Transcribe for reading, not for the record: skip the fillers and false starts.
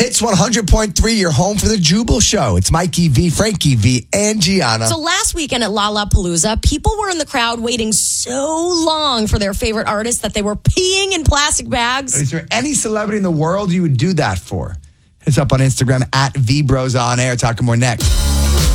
Hits 100.3, your home for the Jubal Show. It's Mikey V, Frankie V, and Gianna. So last weekend at Lollapalooza, people were in the crowd waiting so long for their favorite artist that they were peeing in plastic bags. Is there any celebrity in the world you would do that for? Hit us up on Instagram at VBrosOnAir. Talking more next.